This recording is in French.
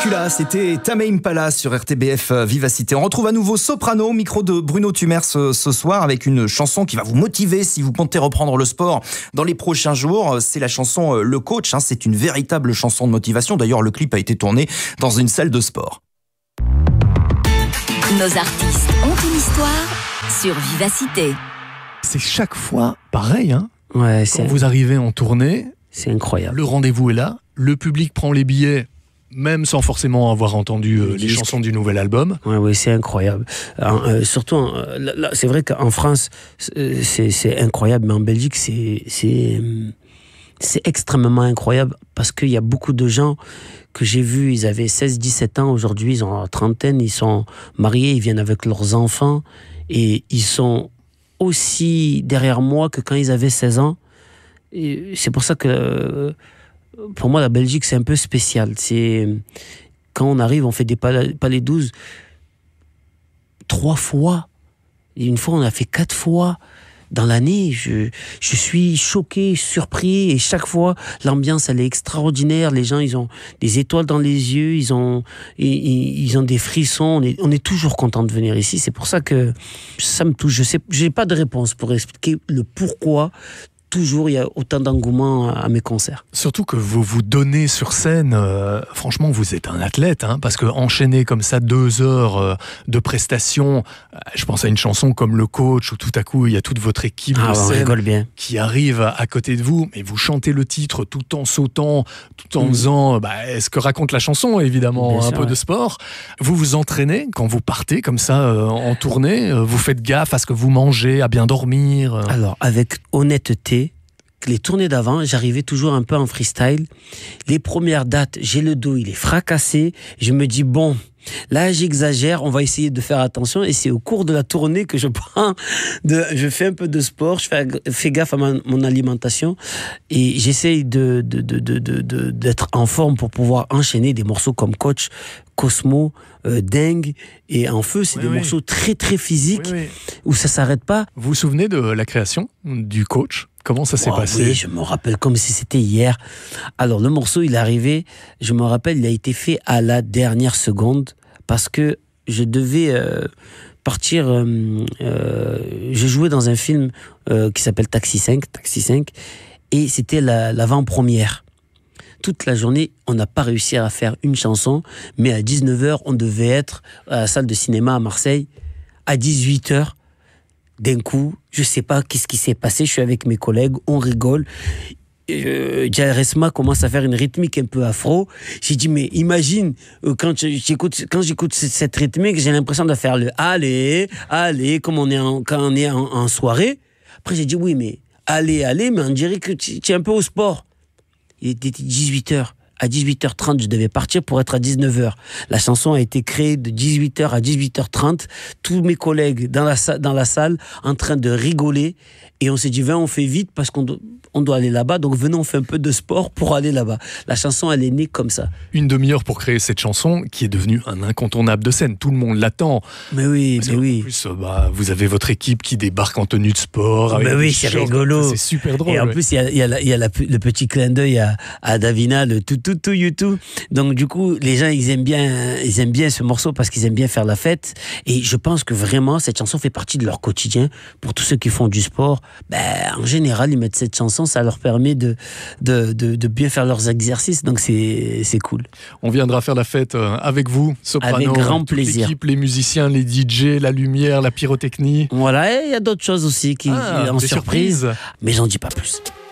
Dracula, c'était Tame Impala sur RTBF Vivacité. On retrouve à nouveau Soprano, micro de Bruno Tumers ce soir avec une chanson qui va vous motiver si vous comptez reprendre le sport dans les prochains jours. C'est la chanson Le Coach, c'est une véritable chanson de motivation. D'ailleurs, le clip a été tourné dans une salle de sport. Nos artistes ont une histoire sur Vivacité. C'est chaque fois pareil, hein. Ouais, Quand vous arrivez en tournée, c'est incroyable. le rendez-vous est là, le public prend les billets, même sans forcément avoir entendu les chansons du nouvel album. Oui, c'est incroyable. Surtout, là, c'est vrai qu'en France, c'est incroyable, mais en Belgique, c'est extrêmement incroyable parce qu'il y a beaucoup de gens que j'ai vus, ils avaient 16-17 ans, aujourd'hui ils ont la trentaine, ils sont mariés, ils viennent avec leurs enfants et ils sont aussi derrière moi que quand ils avaient 16 ans. Et c'est pour ça que pour moi la Belgique c'est un peu spécial. C'est quand on arrive, on fait des palais 12 3 fois. Et une fois on a fait 4 fois. Dans l'année, je suis choqué, surpris, et chaque fois, l'ambiance, elle est extraordinaire. Les gens, ils ont des étoiles dans les yeux, ils ont des frissons. On est toujours content de venir ici. C'est pour ça que ça me touche. Je sais, j'ai pas de réponse pour expliquer le pourquoi. Toujours, il y a autant d'engouement à mes concerts. Surtout que vous vous donnez sur scène, franchement, vous êtes un athlète, hein, parce que enchaîner comme ça 2 heures de prestations, je pense à une chanson comme Le Coach, où tout à coup, il y a toute votre équipe de scène qui arrive à côté de vous, mais vous chantez le titre tout en sautant, tout en faisant ce que raconte la chanson, évidemment, bien un sûr, peu de sport. Vous vous entraînez quand vous partez comme ça en tournée, vous faites gaffe à ce que vous mangez, à bien dormir. Alors, avec honnêteté, les tournées d'avant, j'arrivais toujours un peu en freestyle. Les premières dates, j'ai le dos, il est fracassé. Je me dis, bon, là, j'exagère, on va essayer de faire attention. Et c'est au cours de la tournée que je fais un peu de sport, je fais gaffe à mon alimentation. Et j'essaye d'être en forme pour pouvoir enchaîner des morceaux comme Coach, Cosmo, Dingue et En Feu. C'est des morceaux très, très physiques où ça s'arrête pas. Vous vous souvenez de la création du Coach ? Comment ça s'est passé ? Oui, je me rappelle comme si c'était hier. Alors, le morceau, il est arrivé, je me rappelle, il a été fait à la dernière seconde parce que je devais partir. Je jouais dans un film qui s'appelle Taxi 5, et c'était l'avant-première. Toute la journée, on n'a pas réussi à faire une chanson, mais à 19h, on devait être à la salle de cinéma à Marseille. À 18h, d'un coup, je sais pas qu'est-ce qui s'est passé, je suis avec mes collègues, on rigole. Jaresma commence à faire une rythmique un peu afro. J'ai dit, mais imagine, quand j'écoute cette rythmique, j'ai l'impression de faire le allez, comme quand on est en soirée. Après, j'ai dit, oui, mais allez, mais on dirait que tu es un peu au sport. Il était 18h. À 18h30, je devais partir pour être à 19h. La chanson a été créée de 18h à 18h30. Tous mes collègues dans la salle en train de rigoler. Et on s'est dit, on fait vite parce qu'on doit aller là-bas. Donc venons, on fait un peu de sport pour aller là-bas. La chanson, elle est née comme ça. Une demi-heure pour créer cette chanson qui est devenue un incontournable de scène. Tout le monde l'attend. Mais oui. En plus, vous avez votre équipe qui débarque en tenue de sport. Mais oui, c'est rigolo. C'est super drôle. Et en plus, il y a le petit clin d'œil à Davina, le tout YouTube. Donc du coup, les gens, ils aiment bien ce morceau parce qu'ils aiment bien faire la fête. Et je pense que vraiment, cette chanson fait partie de leur quotidien. Pour tous ceux qui font du sport, en général, ils mettent cette chanson, ça leur permet de bien faire leurs exercices. Donc c'est cool. On viendra faire la fête avec vous, Soprano. Avec grand plaisir. L'équipe, les musiciens, les DJ, la lumière, la pyrotechnie. Voilà, et il y a d'autres choses aussi en surprise. Mais j'en dis pas plus.